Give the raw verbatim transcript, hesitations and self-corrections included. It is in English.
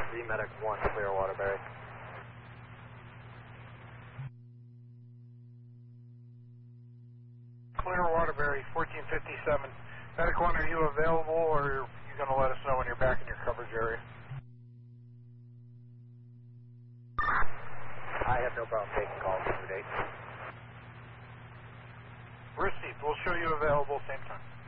three, Medic one, clear Waterbury. Clear Waterbury, fourteen fifty-seven. Medic one, are you available, or are you going to let us know when you're back in your coverage area? I have no problem taking calls for dates. Received. We'll show you available same time.